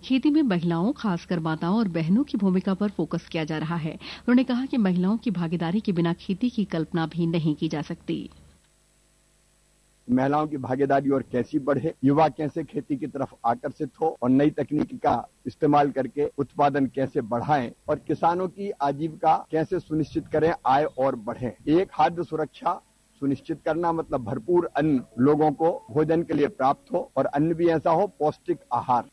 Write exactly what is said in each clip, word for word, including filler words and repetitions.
खेती में महिलाओं, खासकर माताओं और बहनों की भूमिका पर फोकस किया जा रहा है। उन्होंने कहा कि महिलाओं की भागीदारी के बिना खेती की कल्पना भी नहीं की जा सकती। महिलाओं की भागीदारी और कैसी बढ़े, युवा कैसे खेती की तरफ आकर्षित हो और नई तकनीक का इस्तेमाल करके उत्पादन कैसे बढ़ाएं और किसानों की आजीविका कैसे सुनिश्चित करें, आय और बढ़े। एक खाद्य सुरक्षा सुनिश्चित करना मतलब भरपूर अन्न लोगों को भोजन के लिए प्राप्त हो और अन्न भी ऐसा हो पौष्टिक आहार।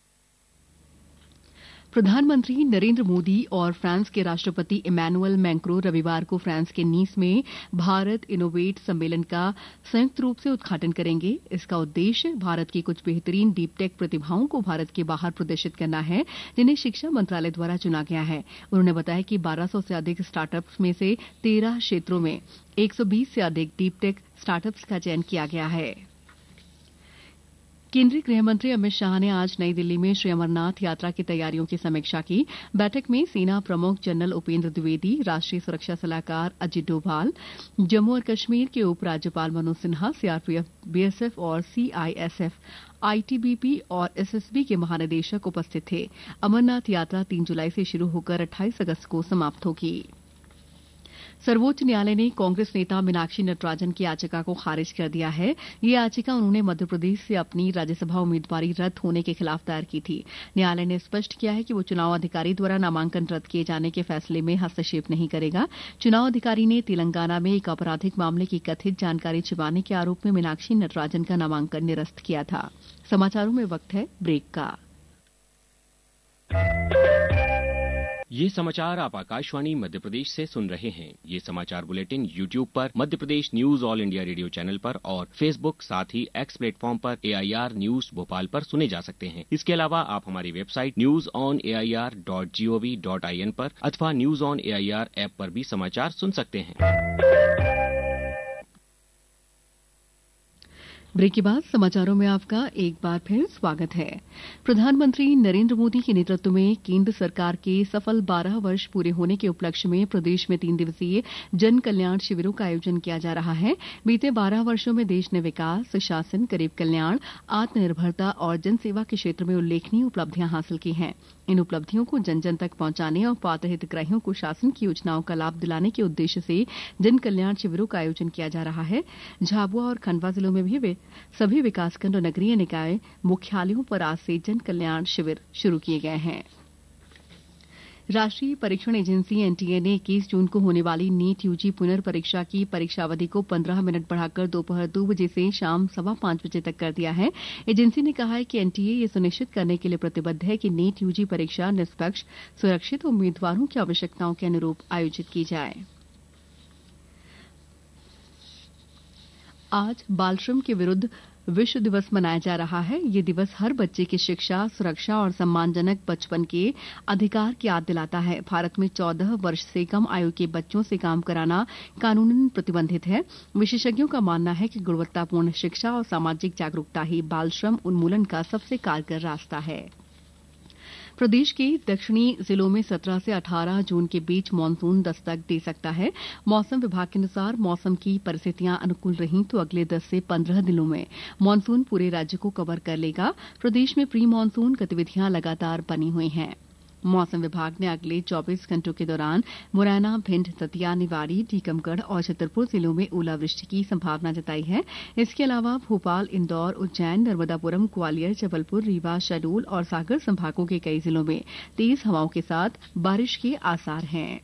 प्रधानमंत्री नरेंद्र मोदी और फ्रांस के राष्ट्रपति इमैनुअल मैक्रों रविवार को फ्रांस के नीस में भारत इनोवेट सम्मेलन का संयुक्त रूप से उद्घाटन करेंगे। इसका उद्देश्य भारत की कुछ बेहतरीन डीप टेक प्रतिभाओं को भारत के बाहर प्रदर्शित करना है, जिन्हें शिक्षा मंत्रालय द्वारा चुना गया है। उन्होंने बताया कि बारह सौ से अधिक स्टार्टअप्स में से तेरह क्षेत्रों में एक सौ बीस से अधिक डीप टेक स्टार्टअप्स का चयन किया गया है। केंद्रीय गृहमंत्री अमित शाह ने आज नई दिल्ली में श्री अमरनाथ यात्रा की तैयारियों की समीक्षा की। बैठक में सेना प्रमुख जनरल उपेंद्र द्विवेदी, राष्ट्रीय सुरक्षा सलाहकार अजित डोभाल, जम्मू और कश्मीर के उप राज्यपाल मनोज सिन्हा, सीआरपीएफ, बीएसएफ और सीआईएसएफ, आईटीबीपी और एसएसबी के महानिदेशक उपस्थित थे। अमरनाथ यात्रा तीन जुलाई से शुरू होकर अट्ठाईस अगस्त को समाप्त होगी। सर्वोच्च न्यायालय ने कांग्रेस नेता मीनाक्षी नटराजन की याचिका को खारिज कर दिया है। ये याचिका उन्होंने मध्य प्रदेश से अपनी राज्यसभा उम्मीदवारी रद्द होने के खिलाफ दायर की थी। न्यायालय ने स्पष्ट किया है कि वो चुनाव अधिकारी द्वारा नामांकन रद्द किए जाने के फैसले में हस्तक्षेप नहीं करेगा। चुनाव अधिकारी ने तेलंगाना में एक आपराधिक मामले की कथित जानकारी छिपाने के आरोप में मीनाक्षी नटराजन का नामांकन निरस्त किया था। समाचारों में वक्त है ब्रेक का। ये समाचार आप आकाशवाणी मध्य प्रदेश से सुन रहे हैं। ये समाचार बुलेटिन यूट्यूब पर Madhya Pradesh news all India radio channel पर और फेसबुक साथ ही एक्स प्लेटफॉर्म पर एआईआर न्यूज भोपाल पर सुने जा सकते हैं। इसके अलावा आप हमारी website news on AIR dot gov dot IN पर अथवा न्यूज ऑन एआईआर ऐप पर भी समाचार सुन सकते हैं। ब्रेक के बाद समाचारों में आपका एक बार फिर स्वागत है। प्रधानमंत्री नरेंद्र मोदी के नेतृत्व में केंद्र सरकार के सफल बारह वर्ष पूरे होने के उपलक्ष्य में प्रदेश में तीन दिवसीय जन कल्याण शिविरों का आयोजन किया जा रहा है। बीते बारह वर्षों में देश ने विकास, सुशासन, गरीब कल्याण, आत्मनिर्भरता और जनसेवा के क्षेत्र में उल्लेखनीय उपलब्धियां हासिल की हैं। इन उपलब्धियों को जन जन तक पहुंचाने और पात्र हितग्राहियों को शासन की योजनाओं का लाभ दिलाने के उद्देश्य से जन कल्याण शिविरों का आयोजन किया जा रहा है। झाबुआ और खंडवा जिलों में भी सभी विकासखंड और नगरीय निकाय मुख्यालयों पर आज से जन कल्याण शिविर शुरू किए गए हैं। राष्ट्रीय परीक्षण एजेंसी एनटीए ने इक्कीस जून को होने वाली नीट यूजी पुनर्परीक्षा की परीक्षा अवधि को पंद्रह मिनट बढ़ाकर दोपहर दो बजे से शाम सवा पांच बजे तक कर दिया है। एजेंसी ने कहा है कि एनटीए ये सुनिश्चित करने के लिए प्रतिबद्ध है कि नीट यूजी परीक्षा निष्पक्ष, सुरक्षित और उम्मीदवारों की आवश्यकताओं के अनुरूप आयोजित की जाए। आज बाल श्रम के विरुद्ध विश्व दिवस मनाया जा रहा है। ये दिवस हर बच्चे की शिक्षा, सुरक्षा और सम्मानजनक बचपन के अधिकार की याद दिलाता है। भारत में चौदह वर्ष से कम आयु के बच्चों से काम कराना कानूनन प्रतिबंधित है। विशेषज्ञों का मानना है कि गुणवत्तापूर्ण शिक्षा और सामाजिक जागरूकता ही बाल श्रम उन्मूलन का सबसे कारगर रास्ता है। प्रदेश के दक्षिणी जिलों में सत्रह से अठारह जून के बीच मानसून दस्तक दे सकता है। मौसम विभाग के अनुसार मौसम की परिस्थितियां अनुकूल रहीं तो अगले दस से पंद्रह दिनों में मानसून पूरे राज्य को कवर कर लेगा। प्रदेश में प्री मानसून गतिविधियां लगातार बनी हुई हैं। मौसम विभाग ने अगले चौबीस घंटों के दौरान मुरैना, भिंड, दतिया, निवाड़ी, टीकमगढ़ और छतरपुर जिलों में ओलावृष्टि की संभावना जताई है। इसके अलावा भोपाल, इंदौर, उज्जैन, नर्मदापुरम, ग्वालियर, जबलपुर, रीवा, शहडोल और सागर संभागों के कई जिलों में तेज हवाओं के साथ बारिश के आसार हैं।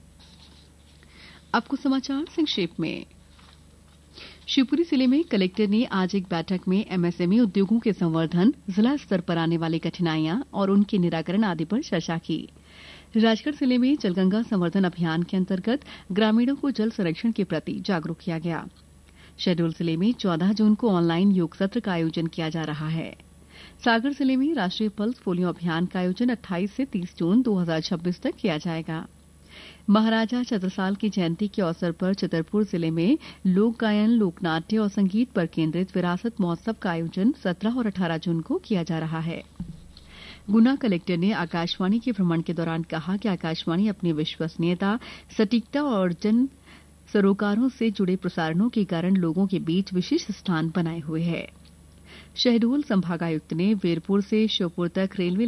अब कुछ समाचार संक्षेप में। शिवपुरी जिले में कलेक्टर ने आज एक बैठक में एमएसएमई उद्योगों के संवर्धन, जिला स्तर पर आने वाली कठिनाइयां और उनके निराकरण आदि पर चर्चा की। राजगढ़ जिले में जलगंगा संवर्धन अभियान के अंतर्गत ग्रामीणों को जल संरक्षण के प्रति जागरूक किया गया। शहडोल जिले में चौदह जून को ऑनलाइन योग सत्र का आयोजन किया जा रहा है। सागर जिले में राष्ट्रीय पल्स पोलियो अभियान का आयोजन अट्ठाईस से तीस जून दो हजार छब्बीस तक किया जाएगा। महाराजा छत्रसाल की जयंती के अवसर पर छतरपुर जिले में लोक गायन, लोक नाट्य और संगीत पर केंद्रित विरासत महोत्सव का आयोजन सत्रह और अठारह जून को किया जा रहा है। गुना कलेक्टर ने आकाशवाणी के भ्रमण के दौरान कहा कि आकाशवाणी अपनी विश्वसनीयता, सटीकता और जन सरोकारों से जुड़े प्रसारणों के कारण लोगों के बीच विशिष्ट स्थान बनाए हुए है। शहडोल संभागायुक्त ने वीरपुर से श्योपुर तक रेलवे